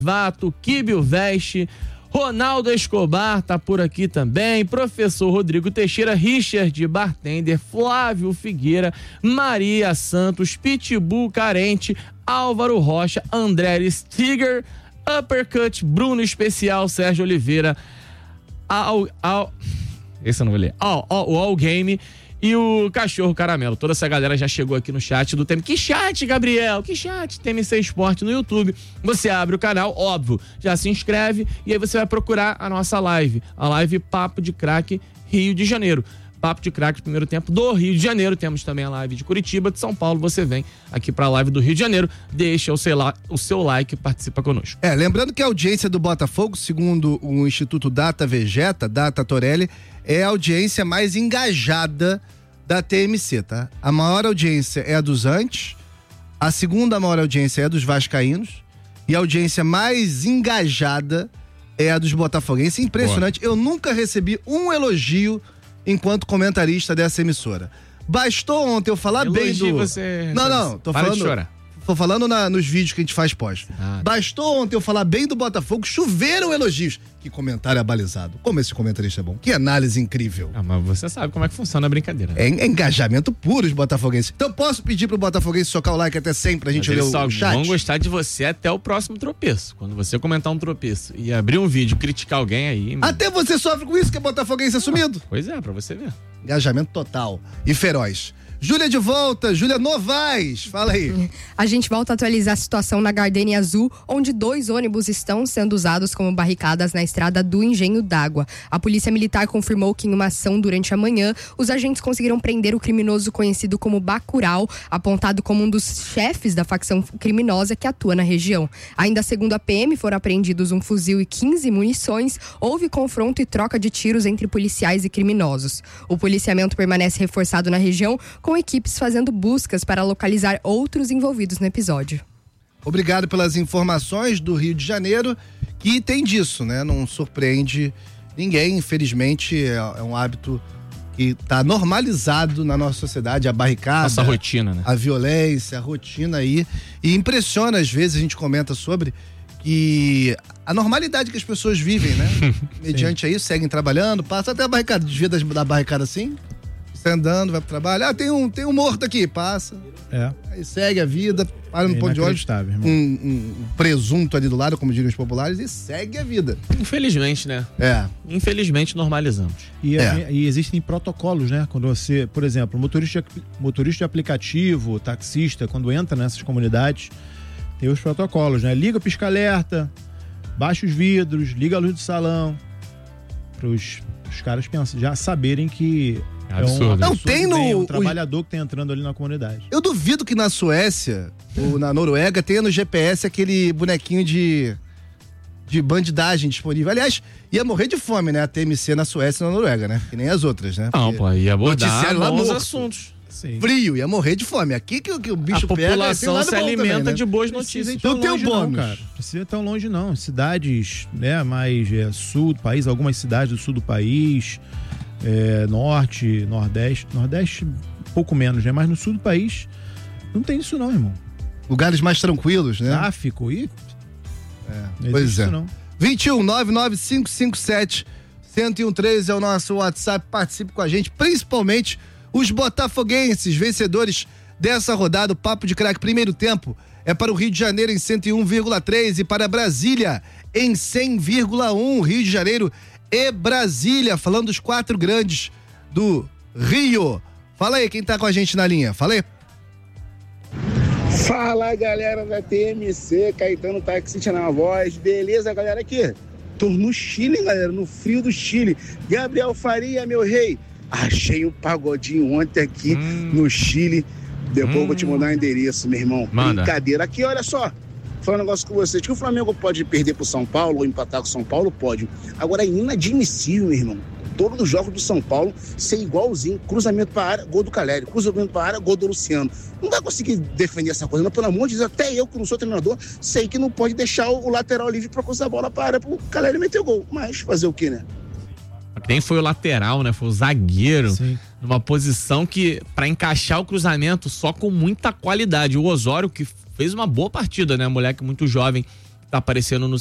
Vato, Quíbio Veste, Ronaldo Escobar tá por aqui também, professor Rodrigo Teixeira, Richard Bartender, Flávio Figueira, Maria Santos, Pitbull Carente, Álvaro Rocha, André Stiger, Uppercut, Bruno Especial, Sérgio Oliveira, esse eu não vou ler, o All Game e o Cachorro Caramelo. Toda essa galera já chegou aqui no chat do TMC. Que chat, Gabriel? Que chat? TMC Esporte no YouTube. Você abre o canal, óbvio, já se inscreve e aí você vai procurar a nossa live. A live Papo de Craque Rio de Janeiro. Papo de Craque, primeiro tempo do Rio de Janeiro. Temos também a live de Curitiba, de São Paulo. Você vem aqui pra live do Rio de Janeiro, deixa o seu like e participa conosco. Lembrando que a audiência do Botafogo, segundo o Instituto Data Vegeta, Data Torelli, é a audiência mais engajada da TMC, tá? A maior audiência é a dos Antes, a segunda maior audiência é a dos vascaínos e a audiência mais engajada é a dos botafoguenses. Impressionante. Boa. Eu nunca recebi um elogio enquanto comentarista dessa emissora. Bastou ontem eu falar bem do... Você... Não, tô Para falando... de chorar. Tô falando nos vídeos que a gente faz pós. Bastou ontem eu falar bem do Botafogo, choveram elogios. Que comentário abalizado. Como esse comentarista é bom. Que análise incrível. Mas você sabe como é que funciona a brincadeira. É engajamento puro os botafoguenses. Então posso pedir pro botafoguense socar o like até sempre pra gente ler o chat? Vão gostar de você até o próximo tropeço. Quando você comentar um tropeço e abrir um vídeo, criticar alguém aí... Até você sofre com isso que é botafoguense assumido? Pois é, pra você ver. Engajamento total e feroz. Júlia de volta, Júlia Novaes, fala aí. A gente volta a atualizar a situação na Gardênia Azul, onde 2 ônibus estão sendo usados como barricadas na estrada do Engenho d'Água. A Polícia Militar confirmou que em uma ação durante a manhã, os agentes conseguiram prender o criminoso conhecido como Bacurau, apontado como um dos chefes da facção criminosa que atua na região. Ainda segundo a PM, foram apreendidos um fuzil e 15 munições, houve confronto e troca de tiros entre policiais e criminosos. O policiamento permanece reforçado na região, com equipes fazendo buscas para localizar outros envolvidos no episódio. Obrigado pelas informações do Rio de Janeiro, que tem disso, né? Não surpreende ninguém, infelizmente é um hábito que está normalizado na nossa sociedade, a barricada. Nossa rotina, né? A violência, a rotina aí. E impressiona, às vezes, a gente comenta sobre que a normalidade que as pessoas vivem, né? Mediante isso, seguem trabalhando, passa até a barricada, desvia da barricada assim, sai andando, vai pro trabalho. Tem um morto aqui, passa. Aí segue a vida, para no ponto de ônibus, um presunto ali do lado, como diriam os populares, e segue a vida. Infelizmente, né? Infelizmente normalizamos. E existem protocolos, né? Quando você, por exemplo, motorista de aplicativo, taxista, quando entra nessas comunidades, tem os protocolos, né? Liga o pisca-alerta, baixa os vidros, liga a luz do salão, para os caras já saberem que absurdo. Um trabalhador que tá entrando ali na comunidade. Eu duvido que na Suécia ou na Noruega tenha no GPS aquele bonequinho de bandidagem disponível. Aliás, ia morrer de fome, né? A TMC na Suécia e na Noruega, né? Que nem as outras, né? Não, pô, ia abordar bons assuntos. Sim. Frio, ia morrer de fome. Aqui que o bicho pega... A população se alimenta também, né? de boas notícias. Não tem bônus, cara. Precisa ir tão longe, não. Cidades, né, mais sul do país, algumas cidades do sul do país, norte, nordeste um pouco menos, né? Mas no sul do país não tem isso não, irmão. Lugares mais tranquilos, né? Tráfico e... Pois é. 21-99557-1013 é o nosso WhatsApp. Participe com a gente, principalmente os botafoguenses, vencedores dessa rodada. O Papo de Craque primeiro tempo é para o Rio de Janeiro em 101,3 e para Brasília em 100,1. Rio de Janeiro e Brasília, falando dos 4 grandes do Rio. Fala aí, quem tá com a gente na linha? Fala aí. Fala, galera da TMC, Caetano Taxista na voz. Beleza, galera? Aqui, tô no Chile, galera, no frio do Chile. Gabriel Faria, meu rei. Achei um pagodinho ontem aqui no Chile. Depois eu vou te mandar o endereço, meu irmão. Manda. Brincadeira. Aqui, olha só. Vou falar um negócio com vocês. Que o Flamengo pode perder pro São Paulo ou empatar com o São Paulo? Pode. Agora é inadmissível, meu irmão, todos os jogos do São Paulo ser igualzinho. Cruzamento pra área, gol do Caleri. Cruzamento pra área, gol do Luciano. Não vai conseguir defender essa coisa, não. Pelo amor de Deus, até eu, que não sou treinador, sei que não pode deixar o lateral livre pra cruzar a bola pra área pro Caleri meter o gol. Mas fazer o quê, né? Nem foi o lateral, né? Foi o zagueiro. Sim. Numa posição que, pra encaixar o cruzamento só com muita qualidade. O Osório, que fez uma boa partida, né? Moleque muito jovem, tá aparecendo no